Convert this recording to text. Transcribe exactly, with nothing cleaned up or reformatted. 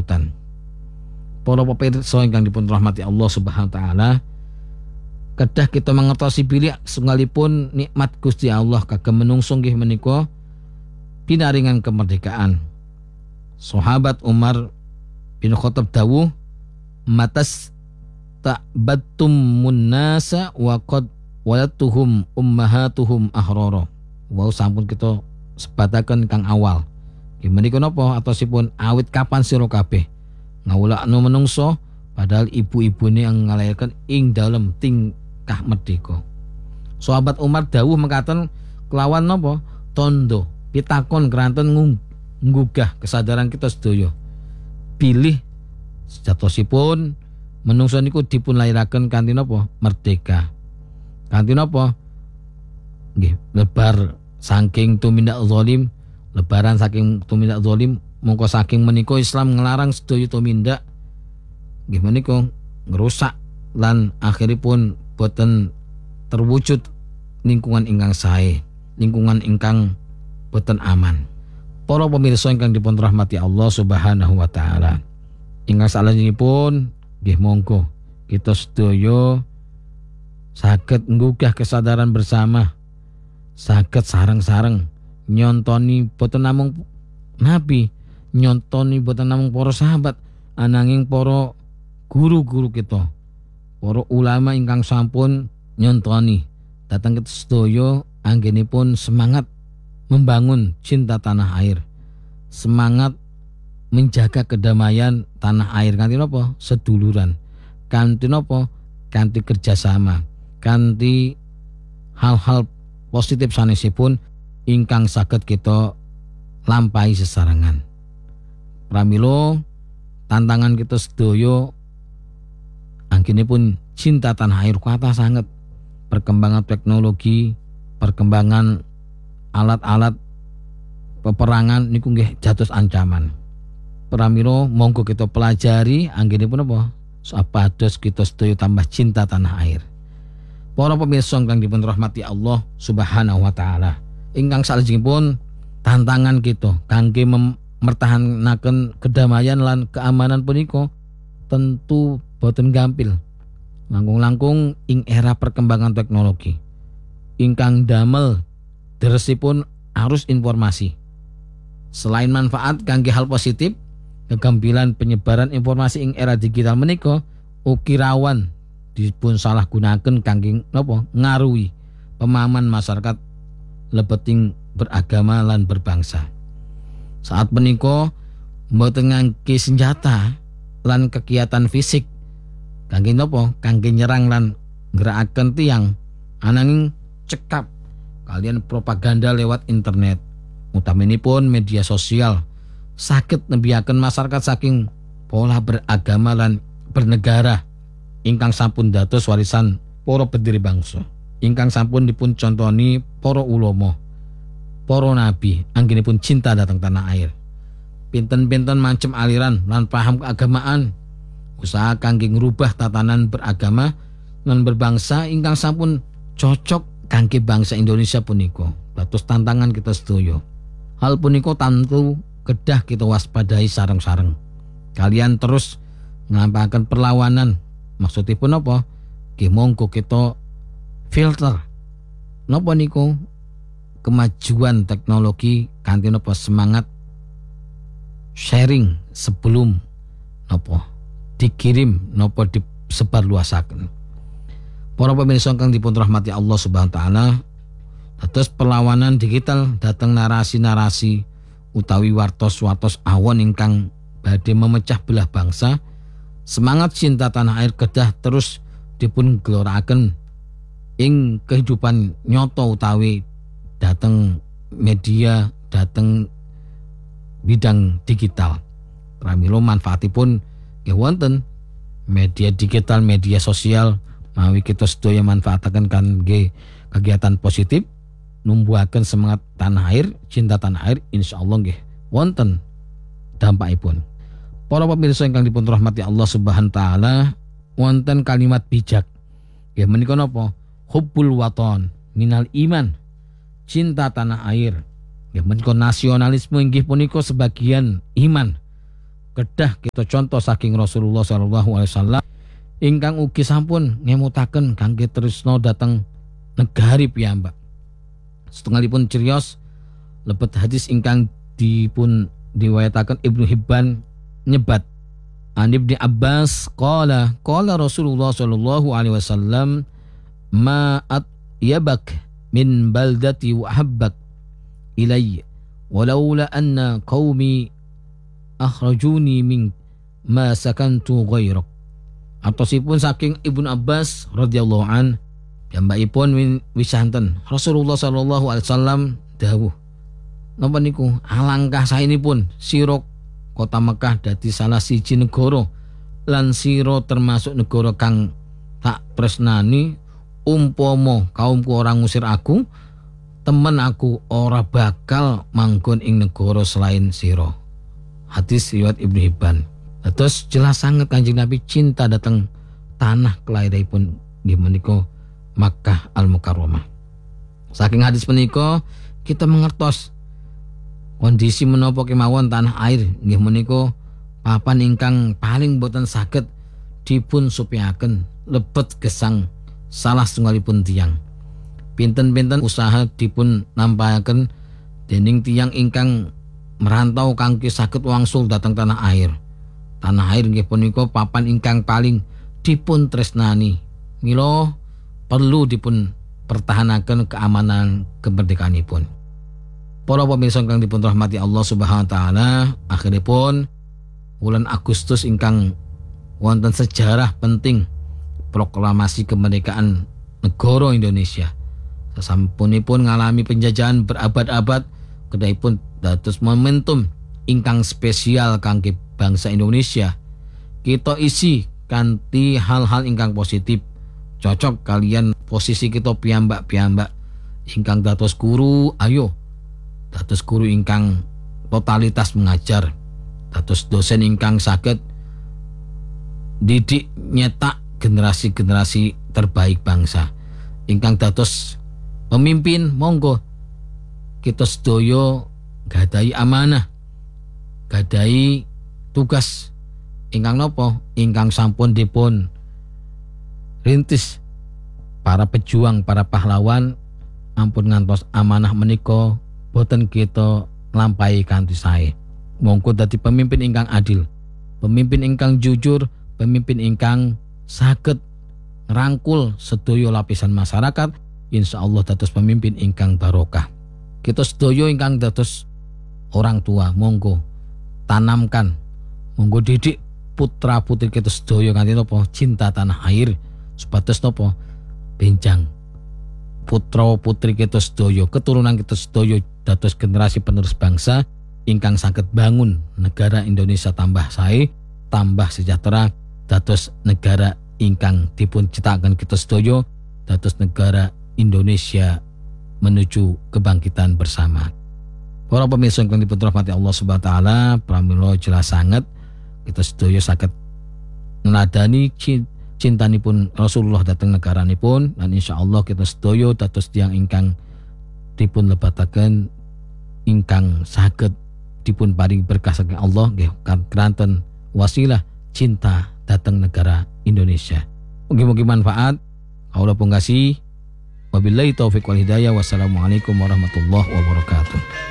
kenikmatan. Para pemirsa ingkang dipun rahmati Allah Subhanahu wa taala, kedah kita mangertosi bilih sungalipun nikmat Gusti Allah kagem menungso nggih menika pinaringan kemerdekaan. Sahabat Umar bin Khattab dawuh, matas ta'battum munnasa wa qad walatuhum ummahatuhum ahrara. Wow, sampun kita sebataken kang awal. Nggih menika napa atosipun awit kapan sira kabeh ngawulakno menungso padahal ibu-ibune yang ngalairaken ing dalem tingkah merdeka. Sahabat Umar dawuh mekaten kelawan napa? Tondo pitakon keranten nggugah kesadaran kita sedaya. Pilih sejatosipun menungso niku dipun lairaken kanthi napa? Merdeka. Kanthi napa? Nggih, lebar saking tumindak zalim, lebaran saking tumindak zalim, mongko saking menika Islam ngelarang sedaya tumindak nggih menika ngrusak lan akhiripun boten terwujud lingkungan ingkang sae, lingkungan ingkang boten aman. Para pemirsa ingkang dipun rahmati Allah Subhanahu wa taala, ingkang salajengipun nggih monggo kita sedaya saged nggugah kesadaran bersama, saged sareng-sareng nyontoni boten namung nabi, nyontoni boten namung para sahabat, ananging para guru-guru kita, para ulama ingkang sampun nyontoni datang kita sedaya anggenipun semangat membangun cinta tanah air, semangat menjaga kedamaian tanah air kanthi napa? Seduluran, kanthi napa? Kanthi kerjasama, kanthi hal-hal positif sanesipun ingkang saged kita lampahi sesarengan. Pramila tantangan kita sedaya anggenipun cinta tanah air kuatah sanget. Perkembangan teknologi, perkembangan alat-alat peperangan niku nggih jatuh ancaman. Pramila monggo kita pelajari anggenipun apa? Supados kita sedaya tambah cinta tanah air. Para pemirsa ingkang dipun rahmati Allah Subhanahu wa taala, ingkang salajengipun tantangan kita kangge mertahanaken kedamaian lan keamanan punika tentu boten gampil. Langkung-langkung ing era perkembangan teknologi ingkang damel deresipun arus informasi. Selain manfaat kangge hal positif, kegambilan penyebaran informasi ing era digital menika ugi rawan dipun salah gunaken kangge napa? Ngaruhi pemahaman masyarakat lebeting beragama lan berbangsa. Saat menika mboten ngangge senjata lan kegiatan fisik kangge napa? Kangge nyerang lan ngerakaken tiyang, ananging cekap kalian propaganda lewat internet, utaminipun media sosial saged nebiaken masyarakat saking pola beragama lan bernegara ingkang sampun dados warisan para pendiri bangsa, ingkang sampun dipun contoni para ulama, para nabi anggenipun cinta dhateng tanah air. Pinten-pinten macem aliran lan paham keagamaan usaha kangge ngrubah tatanan beragama lan berbangsa ingkang sampun cocok kangge bangsa Indonesia punika. Dados tantangan kita sedaya. Hal punika tentu kedah kita waspadai sareng-sareng. Kalian terus nglampahaken perlawanan. Maksudipun apa? Nggih monggo kita filter napa niku kemajuan teknologi kanthi napa semangat sharing sebelum napa dikirim napa disebarluasaken. Para pemirsa kang dipun rahmati Allah Subhanahu wa taala, dados perlawanan digital dhateng narasi-narasi utawi wartos-wartos awon ingkang badhe memecah belah bangsa. Semangat cinta tanah air kedah terus dipun gelorakaken ing kehidupan nyata utawi dhateng media, dhateng bidang digital. Pramila manfaatipun nggih wonten media digital, media sosial, mawi kita sedaya manfaataken kangge kegiatan positif, numbuhaken semangat tanah air, cinta tanah air, insyaallah nggih wonten dampakipun. Para pemirsa ingkang dipun rahmati Allah Subhanahu wa taala, wonten kalimat bijak. Nggih menika napa? Hubbul waton minal iman. Cinta tanah air. Nggih menika nasionalisme inggih punika sebagian iman. kedah kita contoh saking Rasulullah sallallahu alaihi wasallam ingkang ugi sampun ngemutaken kangge tresna dhateng negari piyambak. Setunggalipun cirios lebet hadis ingkang dipun riwayataken Ibnu Hibban nyebat an Ibnu Abbas qala qala Rasulullah sallallahu alaihi wasallam ma atyabak min baldati wa habbak ilayya walaula anna qaumi akhrajuni min ma sakantu ghairak. Atosipun saking Ibnu Abbas radhiyallahu an piyambakipun wisanten Rasulullah sallallahu alaihi wasallam dawuh napa niku alangkah saenipun sira kota Mekah dadi salah siji negara lan sira termasuk negara kang tak tresnani umpama kaumku orang ngusir aku temen aku ora bakal manggon ing negara selain sira. Hadis riwayat Ibnu Hibban. Terus jelas sangat Kanjeng Nabi cinta datang tanah kelahiranipun nggih menika Makkah Al-Mukarramah. Saking hadis menika kita mengertos kondisi menapa kemawon tanah air nggih menika papan ingkang paling boten saged dipun supiaken lebet gesang salah setunggalipun tiyang. Pinten-pinten usaha dipun nampahaken dening tiyang ingkang merantau kangge saged wangsul dhateng tanah air. Tanah air nggih punika papan ingkang paling dipun tresnani. Mila perlu dipun pertahanaken keamanan kemerdekaanipun. Para pamirsa ingkang dipun rahmati Allah Subhanahu wa taala, akhiripun wulan Agustus ingkang wonten sejarah penting proklamasi kemerdekaan negara Indonesia. Sasampunipun ngalami penjajahan berabad-abad, kedahipun dados momentum ingkang spesial kangge bangsa Indonesia. Kita isi kanthi hal-hal ingkang positif, cocok kalian posisi kita piyambak-piyambak ingkang dados guru, ayo dados guru ingkang totalitas mengajar, dados dosen ingkang saged didik nyetak generasi-generasi terbaik bangsa. Ingkang dados pemimpin, monggo kita sedaya gadahi amanah, gadahi tugas ingkang nopo ingkang sampun dipun rintis para pejuang, para pahlawan ampun ngantos amanah menika boten kita lampahi kanthi sae. Monggo dadi pemimpin ingkang adil, pemimpin ingkang jujur, pemimpin ingkang saged ngrangkul sedaya lapisan masyarakat, insyaallah dados pemimpin ingkang barokah. Kita sedaya ingkang dados orang tua, monggo tanamkan, monggo didik putra putri kita sedaya kanthi napa cinta tanah air supados napa benjang putra putri kita sedaya, keturunan kita sedaya dados generasi penerus bangsa ingkang saged bangun negara Indonesia tambah sae, tambah sejahtera, dados negara ingkang dipun citaken kita sedaya, dados negara Indonesia menuju kebangkitan bersama. Para pemirsa ingkang dipun rahmati Allah Subhanahu wa taala, pramila jelas sanget kita sedaya saged nladani cintanipun Rasulullah dhateng negaranipun, lan insyaallah kita sedaya dados tiyang ingkang dipun lebetaken ingkang saged dipun paring berkah saking Allah nggih kanthi wasilah cinta dhateng negara Indonesia. Mugi-mugi manfaat. Kaula pungkasi wabillahi taufik wal hidayah. Wassalamualaikum warahmatullahi wabarakatuh.